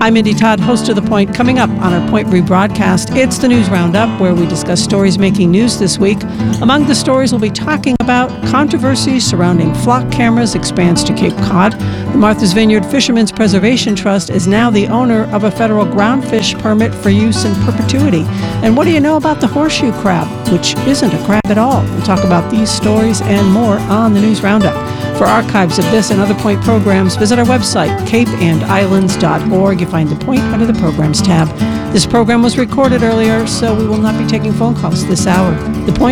I'm Indy Todd, host of The Point. Coming up on our Point rebroadcast, it's the News Roundup, where we discuss stories making news this week. Among the stories we'll be talking about, controversies surrounding flock cameras expands to Cape Cod. The Martha's Vineyard Fishermen's Preservation Trust is now the owner of a federal groundfish permit for use in perpetuity. And what do you know about the horseshoe crab, which isn't a crab at all? We'll talk about these stories and more on the News Roundup. For archives of this and other Point programs, visit our website, capeandislands.org. You find The Point under the Programs tab. This program was recorded earlier, so we will not be taking phone calls this hour. The Point